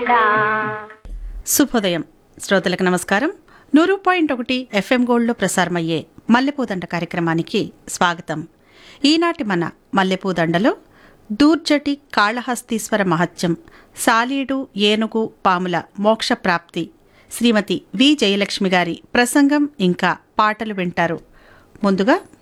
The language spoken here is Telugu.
శుభోదయం శ్రోతలకు నమస్కారం. 100.1 FM గోల్డ్లో ప్రసారమయ్యే మల్లెపూదండ కార్యక్రమానికి స్వాగతం. ఈనాటి మన మల్లెపూదండలో దూర్జటి కాళహస్తీశ్వర మహత్యం, సాలీడు ఏనుగు పాముల మోక్షప్రాప్తి, శ్రీమతి వి జయలక్ష్మి గారి ప్రసంగం ఇంకా పాటలు వింటారు. ముందుగా